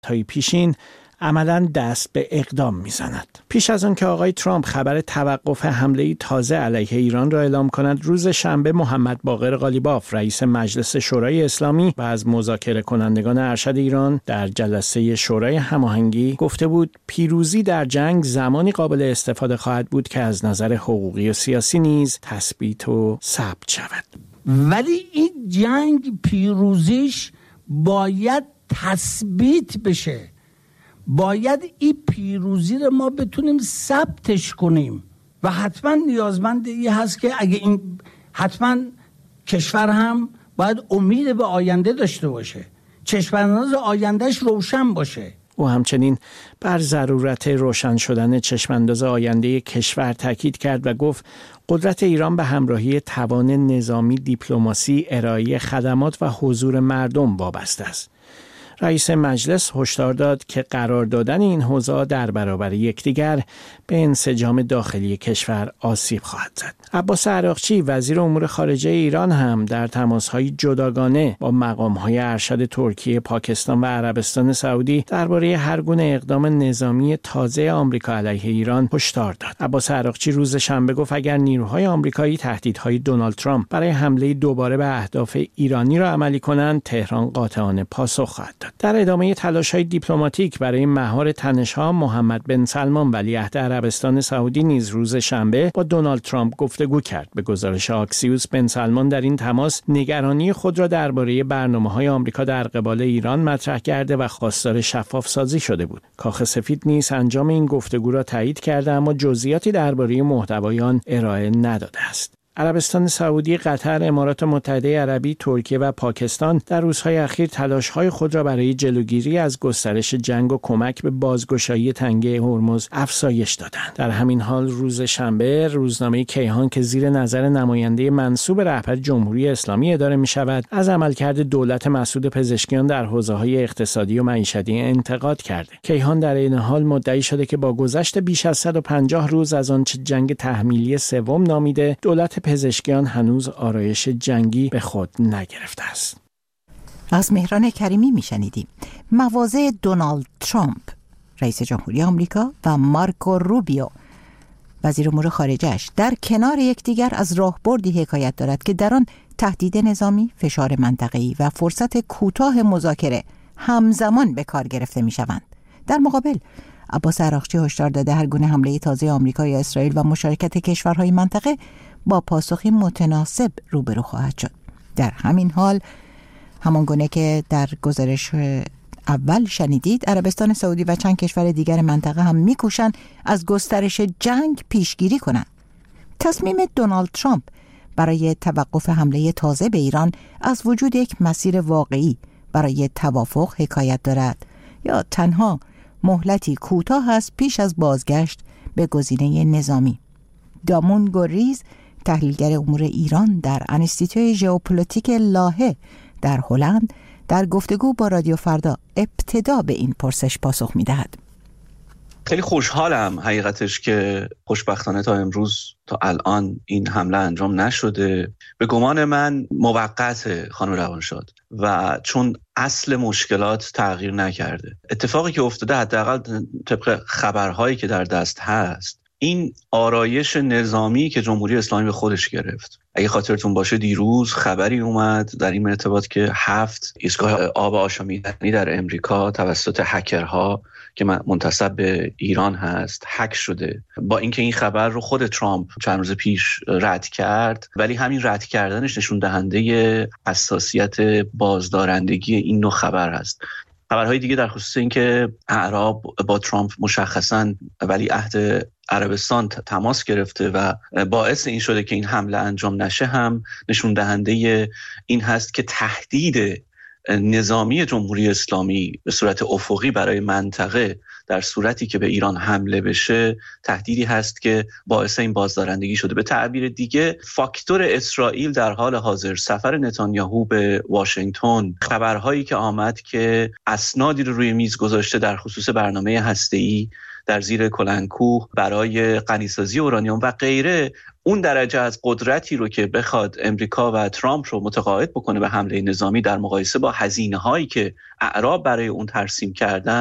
تای پیشین عملاً دست به اقدام میزند. پیش از آن که آقای ترامپ خبر توقف حمله تازه علیه ایران را اعلام کند، روز شنبه محمد باقر قالیباف رئیس مجلس شورای اسلامی و از مذاکره کنندگان ارشد ایران در جلسه شورای هماهنگی گفته بود پیروزی در جنگ زمانی قابل استفاده خواهد بود که از نظر حقوقی و سیاسی نیز تثبیت و ثبت شود. ولی این جنگ پیروزیش باید تثبیت بشه. باید این پیروزی رو ما بتونیم ثبتش کنیم و حتما نیازمند این هست که اگه این حتما کشور هم باید امید به آینده داشته باشه، چشمانداز آیندهش روشن باشه. او همچنین بر ضرورت روشن شدن چشمانداز آینده کشور تاکید کرد و گفت قدرت ایران به همراهی توان نظامی، دیپلماسی، ارائه خدمات و حضور مردم وابسته است. رئیس مجلس هشدار داد که قرار دادن این حوزه‌ها در برابر یکدیگر به انسجام داخلی کشور آسیب خواهد زد. عباس عراقچی وزیر امور خارجه ایران هم در تماس‌های جداگانه با مقام‌های ارشد ترکیه، پاکستان و عربستان سعودی درباره هر گونه اقدام نظامی تازه آمریکا علیه ایران هشدار داد. عباس عراقچی روز شنبه گفت اگر نیروهای آمریکایی تهدیدهای دونالد ترامپ برای حمله دوباره به اهداف ایرانی را عملی کنند، تهران قاطعانه پاسخ خواهد داد. در ادامه تلاش‌های دیپلماتیک برای مهار تنش‌ها، محمد بن سلمان ولیعهد عربستان سعودی نیز روز شنبه با دونالد ترامپ گفتگو کرد. به گزارش آکسیوس، بن سلمان در این تماس نگرانی خود را درباره برنامه‌های آمریکا در قبال ایران مطرح کرده و خواستار شفاف سازی شده بود. کاخ سفید نیز انجام این گفتگو را تایید کرده اما جزئیاتی درباره محتوای آن ارائه نداده است. عربستان سعودی، قطر، امارات متحده عربی، ترکیه و پاکستان در روزهای اخیر تلاش‌های خود را برای جلوگیری از گسترش جنگ و کمک به بازگشایی تنگه هرمز افزایش دادند. در همین حال روز شنبه روزنامه کیهان که زیر نظر نماینده منصوب رهبر جمهوری اسلامی اداره می‌شود، از عملکرد دولت مسعود پزشکیان در حوزه‌های اقتصادی و معیشتی انتقاد کرده. کیهان در این حال مدعی شده که با گذشت بیش از 150 روز از آنچه جنگ تحمیلی سوم نامیده، دولت پزشکیان هنوز آرایش جنگی به خود نگرفته است. از مهران کریمی میشنیدیم. مواضع دونالد ترامپ رئیس جمهوری آمریکا و مارکو روبیو وزیر امور خارجه‌اش در کنار یکدیگر از راهبردی حکایت دارد که در آن تهدید نظامی، فشار منطقه‌ای و فرصت کوتاه مذاکره همزمان به کار گرفته میشوند. در مقابل عباس عراقچی هشدار داده هر گونه حمله تازه آمریکا یا اسرائیل و مشارکت کشورهای منطقه با پاسخی متناسب روبرو خواهد شد. در همین حال همانگونه که در گزارش اول شنیدید، عربستان سعودی و چند کشور دیگر منطقه هم میکوشند از گسترش جنگ پیشگیری کنند. تصمیم دونالد ترامپ برای توقف حمله تازه به ایران از وجود یک مسیر واقعی برای توافق حکایت دارد یا تنها مهلتی کوتاه است پیش از بازگشت به گزینه نظامی؟ دامون گوریز، تحلیلگر امور ایران در انستیتوی ژئوپلیتیک لاهه در هلند، در گفتگو با رادیو فردا ابتدا به این پرسش پاسخ می‌دهد. خیلی خوشحالم حقیقتش که خوشبختانه تا امروز تا الان این حمله انجام نشده. به گمان من موقت خانم روانشاد و چون اصل مشکلات تغییر نکرده. اتفاقی که افتاده حداقل طبق خبرهایی که در دست هست این آرایش نظامی که جمهوری اسلامی به خودش گرفت. اگه خاطرتون باشه دیروز خبری اومد در این ارتباط که 7 ایستگاه آب آشامیدنی در امریکا توسط هکرها که منتسب به ایران هست هک شده. با اینکه این خبر رو خود ترامپ چند روز پیش رد کرد، ولی همین رد کردنش نشون دهنده حساسیت بازدارندگی این نوع خبر هست. خبرهای دیگه در خصوص اینکه اعراب با ترامپ مشخصاً ولیعهد عربستان تماس گرفته و باعث این شده که این حمله انجام نشه هم نشون دهنده این هست که تهدید نظامی جمهوری اسلامی به صورت افقی برای منطقه در صورتی که به ایران حمله بشه تهدیدی هست که باعث این بازدارندگی شده. به تعبیر دیگه فاکتور اسرائیل در حال حاضر، سفر نتانیاهو به واشنگتن، خبرهایی که آمد که اسنادی رو روی میز گذاشته در خصوص برنامه هسته‌ای در زیر کلنکوه برای غنیسازی اورانیوم و غیره، اون درجه از قدرتی رو که بخواد امریکا و ترامپ رو متقاعد بکنه به حمله نظامی در مقایسه با هزینه‌هایی که اعراب برای اون ترسیم کردن